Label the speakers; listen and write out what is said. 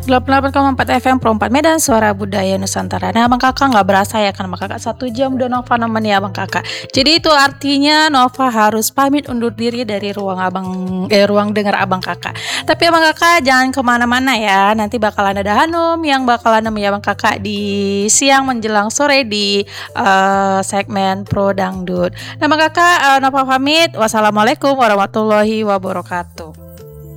Speaker 1: 98,4 FM Pro 4 Medan, Suara Budaya Nusantara. Nah, Abang Kakak nggak berasa ya kan, Abang Kakak 1 jam udah Nova nemenin Abang Kakak. Jadi itu artinya Nova harus pamit undur diri dari ruang dengar Abang Kakak. Tapi Abang Kakak jangan kemana-mana ya. Nanti bakalan ada Hanum yang bakalan nemenin Abang Kakak di siang menjelang sore di segmen Pro Dangdut. Nah, Abang Kakak Nova pamit. Wassalamualaikum warahmatullahi wabarakatuh.